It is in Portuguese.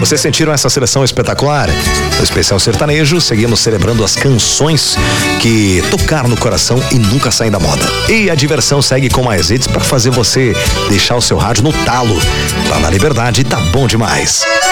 Vocês sentiram essa seleção espetacular? No Especial Sertanejo, seguimos celebrando as canções que tocaram no coração e nunca saem da moda. E a diversão segue com mais hits para fazer você deixar o seu rádio no talo. Lá na Liberdade tá bom demais.